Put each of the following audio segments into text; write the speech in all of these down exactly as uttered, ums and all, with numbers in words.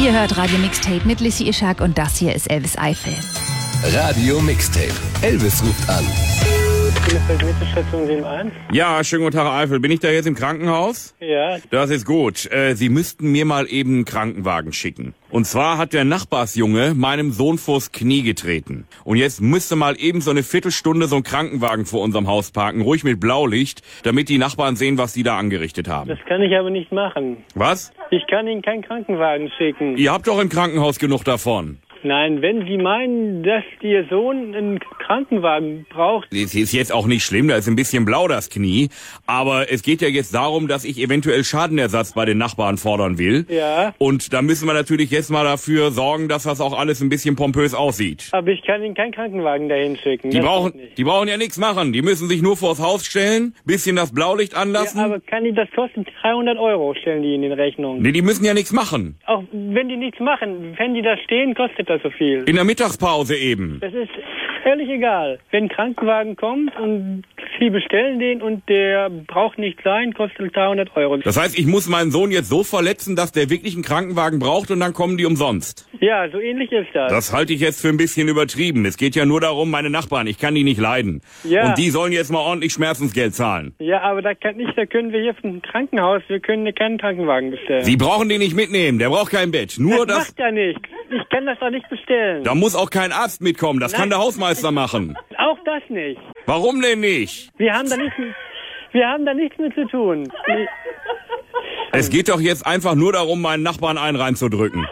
Ihr hört Radio Mixtape mit Lissi Ishak und das hier ist Elvis Eifel. Radio Mixtape. Elvis ruft an. Mittelstation sieben eins. Ja, schönen guten Tag, Herr Eifel. Bin ich da jetzt im Krankenhaus? Ja. Das ist gut. Äh, Sie müssten mir mal eben einen Krankenwagen schicken. Und zwar hat der Nachbarsjunge meinem Sohn vors Knie getreten. Und jetzt müsste mal eben so eine Viertelstunde so ein Krankenwagen vor unserem Haus parken, ruhig mit Blaulicht, damit die Nachbarn sehen, was die da angerichtet haben. Das kann ich aber nicht machen. Was? Ich kann Ihnen keinen Krankenwagen schicken. Ihr habt doch im Krankenhaus genug davon. Nein, wenn Sie meinen, dass Ihr Sohn einen Krankenwagen braucht... Es ist jetzt auch nicht schlimm, da ist ein bisschen blau das Knie. Aber es geht ja jetzt darum, dass ich eventuell Schadenersatz bei den Nachbarn fordern will. Ja. Und da müssen wir natürlich jetzt mal dafür sorgen, dass das auch alles ein bisschen pompös aussieht. Aber ich kann Ihnen keinen Krankenwagen dahin schicken. Die das brauchen, geht nicht. die brauchen ja nichts machen. Die müssen sich nur vors Haus stellen, bisschen das Blaulicht anlassen. Ja, aber kann die das kosten? dreihundert Euro stellen die in den Rechnungen. Nee, die müssen ja nichts machen. Auch wenn die nichts machen, wenn die da stehen, kostet das so viel. In der Mittagspause eben. Das ist völlig egal. Wenn ein Krankenwagen kommt und Sie bestellen den und der braucht nicht sein, kostet dreihundert Euro. Das heißt, ich muss meinen Sohn jetzt so verletzen, dass der wirklich einen Krankenwagen braucht und dann kommen die umsonst. Ja, so ähnlich ist das. Das halte ich jetzt für ein bisschen übertrieben. Es geht ja nur darum, meine Nachbarn, ich kann die nicht leiden. Ja. Und die sollen jetzt mal ordentlich Schmerzensgeld zahlen. Ja, aber da kann nicht, da können wir hier vom Krankenhaus, wir können keinen Krankenwagen bestellen. Sie brauchen den nicht mitnehmen, der braucht kein Bett. Nur das das... macht ja nichts. Ich kann das doch nicht bestellen. Da muss auch kein Arzt mitkommen, das Nein. kann der Hausmeister machen. Auch das nicht. Warum denn nicht? Wir haben da nichts, wir haben da nichts mit zu tun. Es geht doch jetzt einfach nur darum, meinen Nachbarn einen reinzudrücken.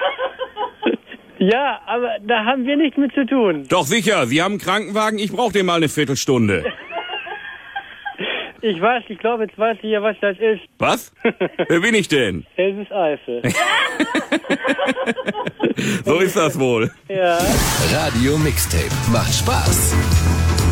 Ja, aber da haben wir nichts mit zu tun. Doch sicher, Sie haben einen Krankenwagen, ich brauche den mal eine Viertelstunde. Ich weiß, ich glaube, jetzt weiß ich ja, was das ist. Was? Wer bin ich denn? Elvis Eifel. So ist das wohl. Ja. Radio Mixtape. Macht Spaß.